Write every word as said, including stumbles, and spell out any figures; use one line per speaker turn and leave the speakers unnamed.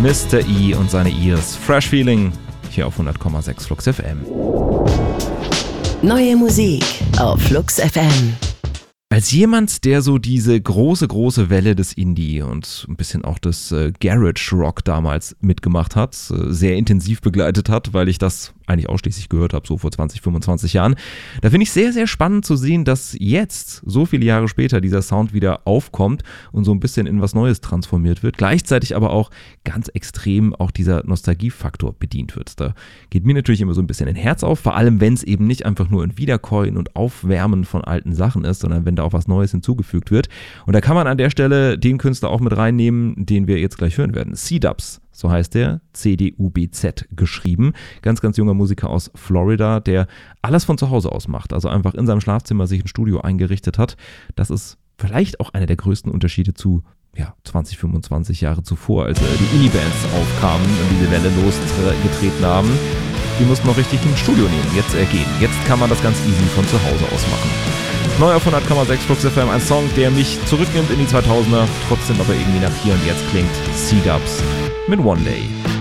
Mister E und seine Ears. Fresh Feeling hier auf hundert Komma sechs Flux F M.
Neue Musik auf Flux F M.
Als jemand, der so diese große, große Welle des Indie und ein bisschen auch des äh, Garage Rock damals mitgemacht hat, äh, sehr intensiv begleitet hat, weil ich das eigentlich ausschließlich gehört habe, so vor zwanzig, fünfundzwanzig Jahren. Da finde ich sehr, sehr spannend zu sehen, dass jetzt, so viele Jahre später, dieser Sound wieder aufkommt und so ein bisschen in was Neues transformiert wird. Gleichzeitig aber auch ganz extrem auch dieser Nostalgiefaktor bedient wird. Da geht mir natürlich immer so ein bisschen ein Herz auf, vor allem wenn es eben nicht einfach nur ein Wiederkäuen und Aufwärmen von alten Sachen ist, sondern wenn da auch was Neues hinzugefügt wird. Und da kann man an der Stelle den Künstler auch mit reinnehmen, den wir jetzt gleich hören werden. C-Dubs. So heißt der, C D U B Z geschrieben. Ganz, ganz junger Musiker aus Florida, der alles von zu Hause aus macht. Also einfach in seinem Schlafzimmer sich ein Studio eingerichtet hat. Das ist vielleicht auch einer der größten Unterschiede zu ja, zwanzig, fünfundzwanzig Jahre zuvor, als äh, die Indie-Bands aufkamen und diese Welle losgetreten haben. Die mussten noch richtig ein Studio nehmen, jetzt äh, gehen. Jetzt kann man das ganz easy von zu Hause aus machen. Neu auf hundert Komma sechs Flux F M, ein Song, der mich zurücknimmt in die zweitausender, trotzdem aber irgendwie nach hier und jetzt klingt. C-Dubs mit One Day.